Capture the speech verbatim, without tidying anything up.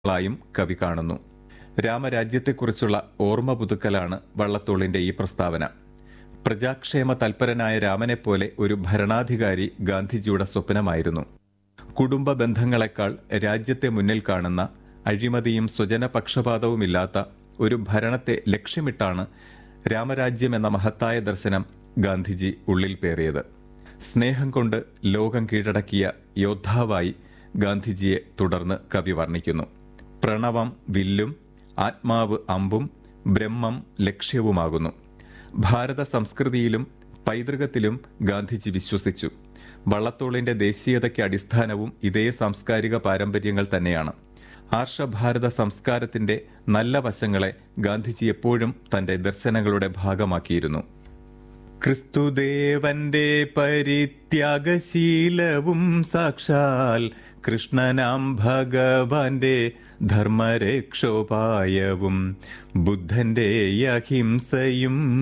ായും കവി കാണുന്നു. രാമരാജ്യത്തെക്കുറിച്ചുള്ള ഓർമ്മ പുതുക്കലാണ് വള്ളത്തോളിന്റെ ഈ പ്രസ്താവന. പ്രജാക്ഷേമ തൽപരനായ രാമനെപ്പോലെ ഒരു ഭരണാധികാരി ഗാന്ധിജിയുടെ സ്വപ്നമായിരുന്നു. കുടുംബ ബന്ധങ്ങളെക്കാൾ രാജ്യത്തെ മുന്നിൽ കാണുന്ന, അഴിമതിയും സ്വജനപക്ഷപാതവുമില്ലാത്ത ഒരു ഭരണത്തെ ലക്ഷ്യമിട്ടാണ് രാമരാജ്യം എന്ന മഹത്തായ ദർശനം ഗാന്ധിജി ഉള്ളിൽ പേറിയത്. സ്നേഹം കൊണ്ട് ലോകം കീഴടക്കിയ യോദ്ധാവായി ഗാന്ധിജിയെ തുടർന്ന് കവി വർണ്ണിക്കുന്നു. പ്രണവം വില്ലും, ആത്മാവ് അമ്പും, ബ്രഹ്മം ലക്ഷ്യവുമാകുന്നു. ഭാരത സംസ്കൃതിയിലും പൈതൃകത്തിലും ഗാന്ധിജി വിശ്വസിച്ചു. വള്ളത്തോളിന്റെ ദേശീയതയ്ക്ക് അടിസ്ഥാനവും ഇതേ സാംസ്കാരിക പാരമ്പര്യങ്ങൾ തന്നെയാണ്. ആർഷഭാരത സംസ്കാരത്തിന്റെ നല്ല വശങ്ങളെ ഗാന്ധിജി എപ്പോഴും തന്റെ ദർശനങ്ങളുടെ ഭാഗമാക്കിയിരുന്നു. ക്രിസ്തുദേവന്റെ പരിത്യാഗശീലവും സാക്ഷാൽ കൃഷ്ണനാം ഭഗവാന്റെ ധർമ്മരക്ഷോപായവും ബുദ്ധന്റെ അഹിംസയും